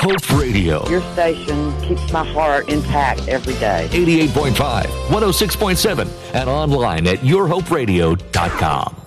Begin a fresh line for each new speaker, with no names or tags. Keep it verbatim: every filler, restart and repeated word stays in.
Hope Radio.
Your station keeps my heart intact every day.
eighty-eight point five, one oh six point seven, and online at your hope radio dot com.